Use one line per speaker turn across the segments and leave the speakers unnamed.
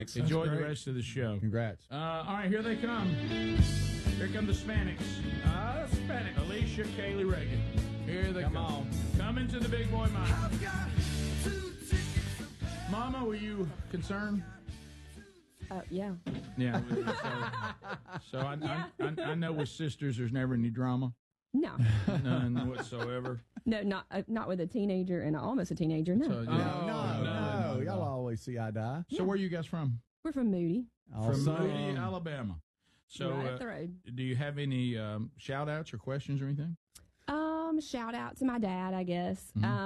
Enjoy the rest of the show.
Congrats.
All right, here they come. Here come the Hispanics.
Hispanic.
Alicia, Kaylee, Reagan. Here they come.
on.
Coming to the big boy mile. Mama, were you concerned?
Yeah.
Yeah. So I know with sisters, there's never any drama.
No.
None whatsoever.
No, not with a teenager and almost a teenager. No.
So,
No. Y'all always see eye to eye.
So where are you guys from?
We're from Moody.
From Moody, Alabama. So
Right up the road.
do you have any shout-outs or questions or anything?
Shout out to my dad, I guess.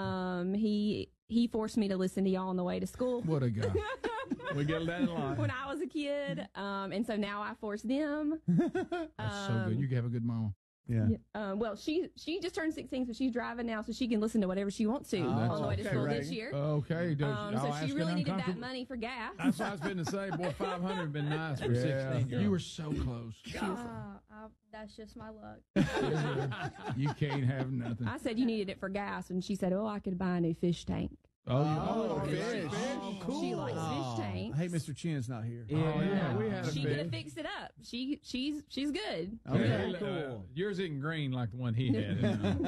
He forced me to listen to y'all on the way to school.
What a guy.
We get that in line.
When I was a kid. And so now I force them.
That's so good. You have a good mama.
Yeah.
Well, she just turned 16, so she's driving now, so she can listen to whatever she wants to on the way to school this year.
Okay.
So she really needed that money for gas.
That's what I was going to say. Boy, 500 would been nice for 16.
You were so close.
That's just my luck.
You can't have nothing.
I said you needed it for gas, and she said, I could buy a new fish tank.
Fish.
Oh, cool. She likes fish tanks.
Hey, Mr. Chin's not here.
Yeah, we had a
She
fish.
could have fixed it up. She's good.
Okay,
Cool. Yours isn't green like the one he had.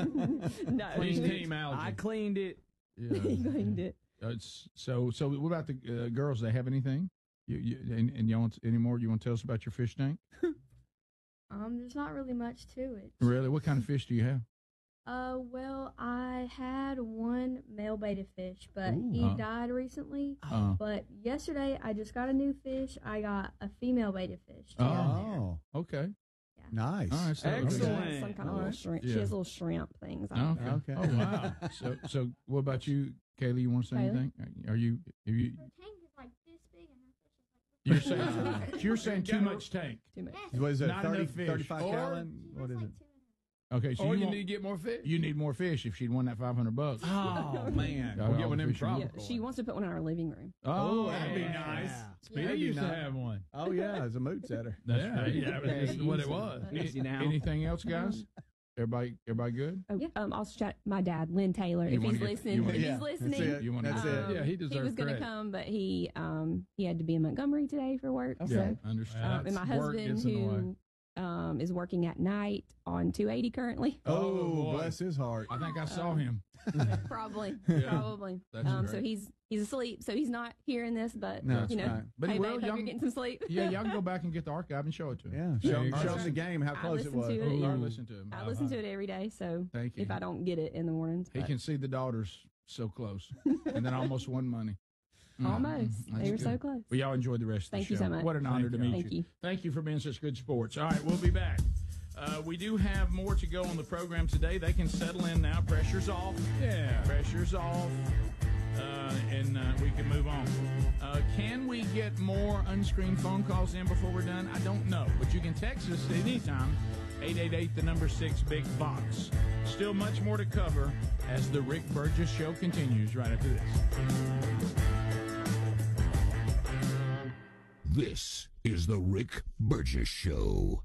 No,
He's team algae.
I cleaned it.
Yeah.
he cleaned it.
So what about the girls? Do they have anything? And you want any more? You want to tell us about your fish tank?
There's not really much to it.
Really? What kind of fish do you have?
Well, I had one male betta fish, but he died recently. But yesterday, I just got a new fish. I got a female betta fish.
Oh, okay.
Yeah.
Nice.
All right, so
Excellent.
Some kind of little shrimp.
Yeah.
She has little shrimp things.
Okay.
Okay.
Oh wow. So what about you, Kaylee? You want to say
Kaylee?
anything? Are you?
The tank is like this big, and her fish is like
You're saying too much tank.
Too much.
What is that,
Not
30,
enough fish.
35
Or-
gallon?
She
What
has
is
like
it?
2.5.
Okay, so
Or you
want-
need to get more fish.
You need more fish if she'd won that $500.
Oh, man.
Got
We'll
all
get one
the
of them
fish on.
Yeah,
tropical.
she wants to put one in our living room.
Oh,
that'd be
Yeah.
nice.
Speedy
I used to
night.
have one.
Oh, yeah, it's a mood setter.
That's
Yeah,
right.
yeah, this is what it was.
Easy now.
Anything else, guys? Everybody good?
Oh, also shout my dad, Lynn Taylor,
You
if
wanna
he's
get-
listening.
you wanna-
If
Yeah,
he's listening.
That's it.
You wanna-
That's it.
Yeah, he
He
deserves
was going to
credit.
come, but he had to be in Montgomery today for work.
Yeah,
So,
understand.
and my
Work
husband,
gets in the way.
who is working at night on 280 currently.
Oh,
boy.
bless his heart.
I think I saw him.
Probably.
Yeah. That's
So
great.
he's asleep, so he's not hearing this, but
No,
you know,
that's fine.
But
hey,
he will,
babe, hope
young-
you're getting some sleep.
Yeah, y'all can go back and get the archive and show it to him.
Yeah, show
you
him
go.
the game, how close it
listen
was.
to it.
Ooh.
Yeah.
Listen to him.
I listen to it every day, so
Thank you.
if I don't get it in the mornings.
He
but
can see the daughters so close, and then almost won money.
almost.
That's
They were
good.
so close.
Well, y'all enjoyed the rest of the
Thank
show.
you so much.
What an honor to meet
Thank you.
Thank you for being such good sports. All right, we'll be back. We do have more to go on the program today. They can settle in now. Pressure's off.
Yeah.
Pressure's off. And we can move on. Can we get more unscreened phone calls in before we're done? I don't know. But you can text us anytime. 888, the number 6, Big Box. Still much more to cover as the Rick Burgess Show continues right after this.
This is the Rick Burgess Show.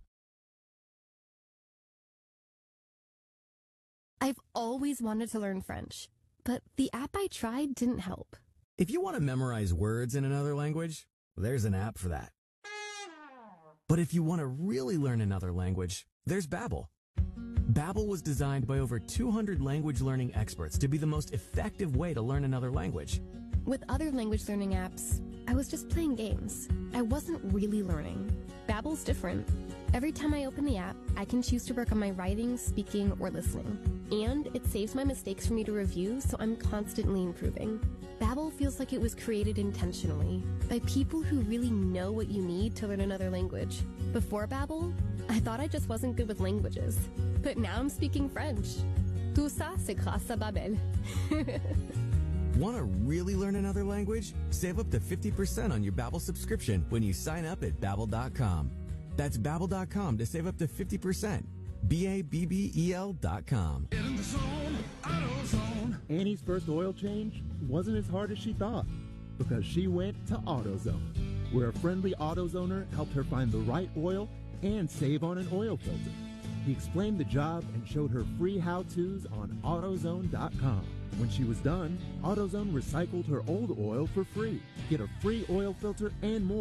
I've always wanted to learn French, but the app I tried didn't help.
If you want to memorize words in another language, there's an app for that. But if you want to really learn another language, there's Babbel. Babbel was designed by over 200 language learning experts to be the most effective way to learn another language.
With other language learning apps, I was just playing games. I wasn't really learning. Babbel's different. Every time I open the app, I can choose to work on my writing, speaking, or listening. And it saves my mistakes for me to review, so I'm constantly improving. Babbel feels like it was created intentionally by people who really know what you need to learn another language. Before Babbel, I thought I just wasn't good with languages. But now I'm speaking French. Tout ça, c'est grâce à Babbel.
Want to really learn another language? Save up to 50% on your Babbel subscription when you sign up at Babbel.com. That's Babbel.com to save up to 50%. Babbel.com.
Annie's first oil change wasn't as hard as she thought because she went to AutoZone, where a friendly AutoZoner helped her find the right oil and save on an oil filter. He explained the job and showed her free how-tos on AutoZone.com. When she was done, AutoZone recycled her old oil for free. Get a free oil filter and more